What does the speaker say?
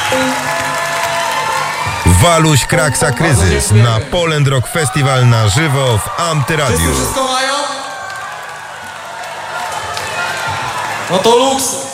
Waluś Kraksa Kryzys na Poland Rock Festival na żywo w Antyradiu. Wszyscy wszystko mają? No to luks!